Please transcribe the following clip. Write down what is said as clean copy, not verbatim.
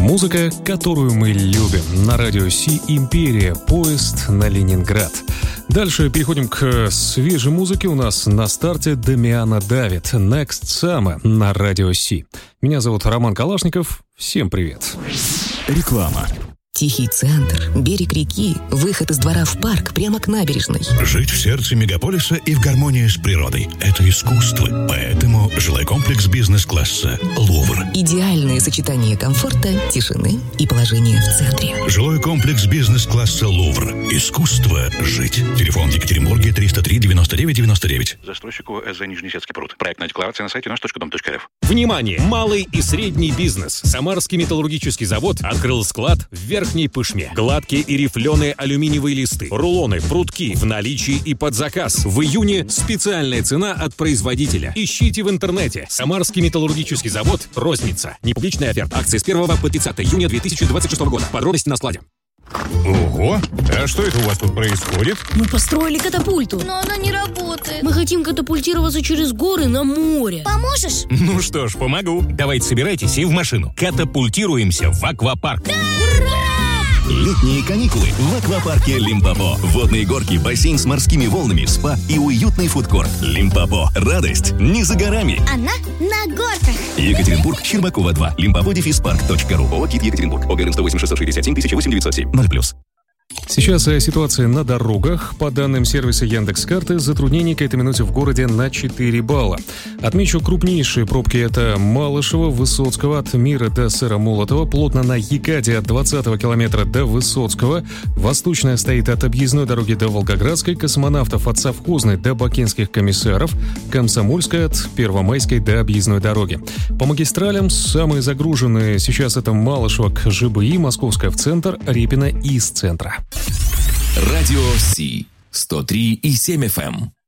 Музыка, которую мы любим. На радио Си «Империя», поезд на Ленинград. Дальше переходим к свежей музыке. У нас на старте Дамиана Давид, Next Summer на радио Си. Меня зовут Роман Калашников. Всем привет. Реклама. Тихий центр, берег реки, выход из двора в парк прямо к набережной. Жить в сердце мегаполиса и в гармонии с природой – это искусство. Поэтому жилой комплекс бизнес-класса «Лувр». Идеальное сочетание комфорта, тишины и положения в центре. Жилой комплекс бизнес-класса «Лувр». Искусство жить. Телефон в Екатеринбурге 303-99-99. Застройщику СЗ Нижнесецкий пруд. Проектная декларация на сайте наш.дом.рф. Внимание! Малый и средний бизнес. Самарский металлургический завод открыл склад в Верхней Пышме. Гладкие и рифленые алюминиевые листы, рулоны, прутки в наличии и под заказ. В июне специальная цена от производителя. Ищите в интернете. Самарский металлургический завод. Розница. Непубличная оферта. Акции с 1 по 30 июня 2026 года. Подробности на складе. Ого! А что это у вас тут происходит? Мы построили катапульту. Но она не работает. Мы хотим катапультироваться через горы на море. Поможешь? Ну что ж, помогу. Давайте собирайтесь и в машину. Катапультируемся в аквапарк. Летние каникулы в аквапарке Лимпопо. Водные горки, бассейн с морскими волнами, спа и уютный фудкорт. Лимпопо. Радость не за горами. Она на горках. Екатеринбург, Щербакова 2. Limpopo-park.ru. ООО «КИТ Екатеринбург». ОГРН 108 667 1008 907. 0+. Сейчас о ситуации на дорогах. По данным сервиса Яндекс.Карты, затруднений к этой минуте в городе на 4 балла. Отмечу крупнейшие пробки — это Малышево, Высоцкого от Мира до Сыромолотова, плотно на Екаде от 20-го километра до Высоцкого, Восточная стоит от объездной дороги до Волгоградской, Космонавтов от Совхозной до Бакинских комиссаров, Комсомольская от Первомайской до объездной дороги. По магистралям самые загруженные сейчас это Малышево к ЖБИ, Московская в центр, Репино из центра. Радио Си 103,7 FM.